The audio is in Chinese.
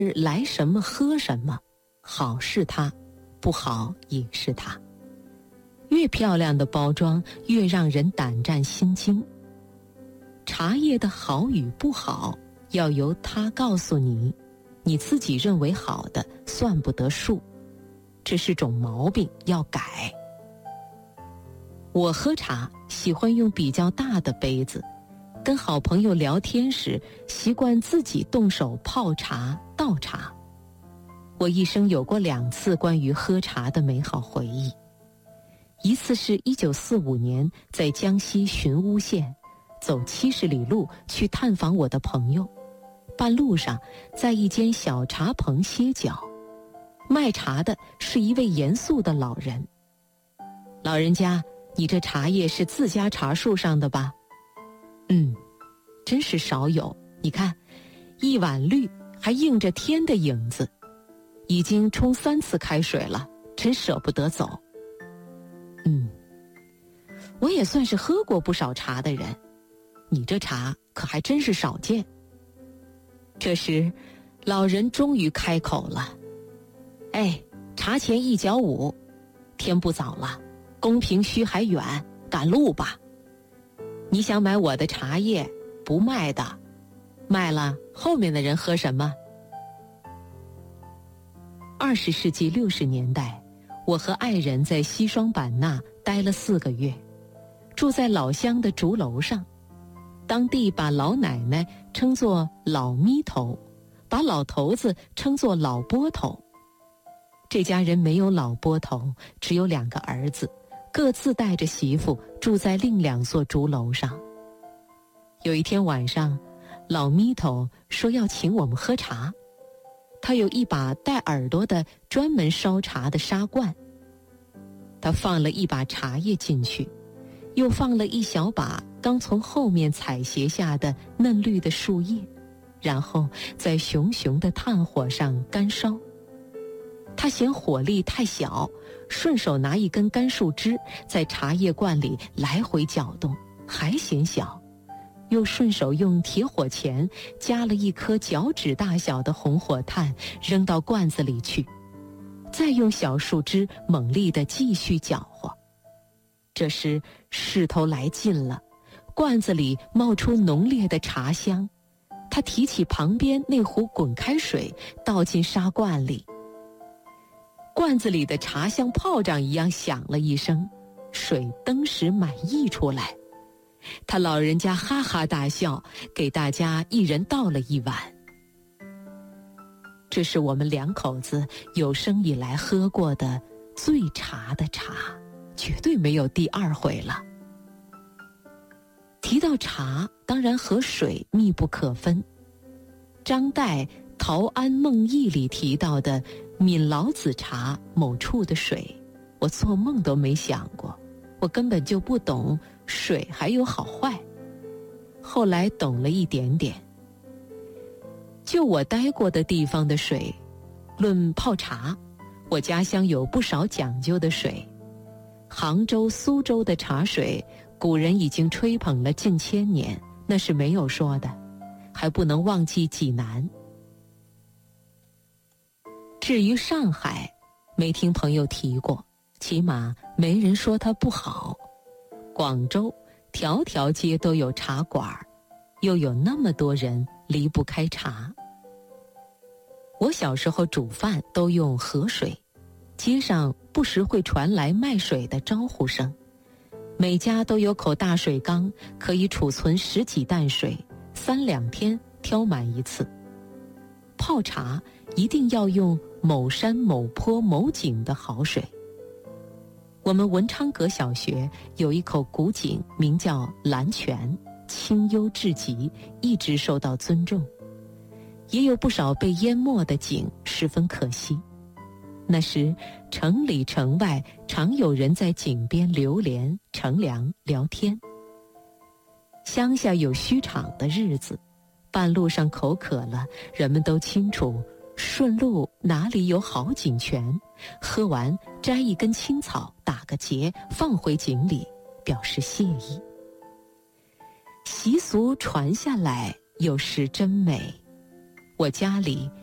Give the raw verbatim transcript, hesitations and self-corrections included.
来什么喝什么，好是它，不好也是它。越漂亮的包装，越让人胆战心惊。茶叶的好与不好，要由它告诉你，你自己认为好的算不得数，这是种毛病，要改。我喝茶喜欢用比较大的杯子，跟好朋友聊天时，习惯自己动手泡茶、倒茶。我一生有过两次关于喝茶的美好回忆。一次是一九四五年在江西寻乌县走七十里路去探访我的朋友，半路上在一间小茶棚歇脚，卖茶的是一位严肃的老人。老人家，你这茶叶是自家茶树上的吧？嗯，真是少有，你看，一碗绿还映着天的影子，已经冲三次开水了，真舍不得走。嗯，我也算是喝过不少茶的人，你这茶可还真是少见。这时，老人终于开口了：哎，茶钱一角五，天不早了，宫平须还远，赶路吧。你想买我的茶叶，不卖的，卖了后面的人喝什么？二十世纪六十年代，我和爱人在西双版纳待了四个月，住在老乡的竹楼上。当地把老奶奶称作老咪头，把老头子称作老波头。这家人没有老波头，只有两个儿子，各自带着媳妇住在另两座竹楼上。有一天晚上，老咪头说要请我们喝茶，他有一把带耳朵的专门烧茶的砂罐，他放了一把茶叶进去，又放了一小把刚从后面采撷下的嫩绿的树叶，然后在熊熊的炭火上干烧。他嫌火力太小，顺手拿一根干树枝在茶叶罐里来回搅动，还嫌小，又顺手用铁火钳加了一颗脚趾大小的红火炭扔到罐子里去，再用小树枝猛力地继续搅和。这时势头来劲了，罐子里冒出浓烈的茶香，他提起旁边那壶滚开水倒进砂罐里，罐子里的茶像炮仗一样响了一声，水登时满溢出来。他老人家哈哈大笑，给大家一人倒了一碗。这是我们两口子有生以来喝过的最茶的茶，绝对没有第二回了。提到茶，当然和水密不可分。张岱《陶庵梦忆》里提到的闽老子茶某处的水，我做梦都没想过，我根本就不懂水还有好坏。后来懂了一点点。就我待过的地方的水，论泡茶，我家乡有不少讲究的水。杭州、苏州的茶水，古人已经吹捧了近千年，那是没有说的。还不能忘记济南。至于上海，没听朋友提过，起码没人说它不好。广州条条街都有茶馆，又有那么多人离不开茶。我小时候煮饭都用河水，街上不时会传来卖水的招呼声。每家都有口大水缸，可以储存十几担水，三两天挑满一次。泡茶一定要用某山某坡某井的好水。我们文昌阁小学有一口古井，名叫蓝泉，清幽至极，一直受到尊重。也有不少被淹没的井，十分可惜。那时城里城外常有人在井边流连乘凉聊天。乡下有墟场的日子，半路上口渴了，人们都清楚顺路哪里有好井泉，喝完摘一根青草打个结放回井里，表示谢意。习俗传下来有时真美。我家里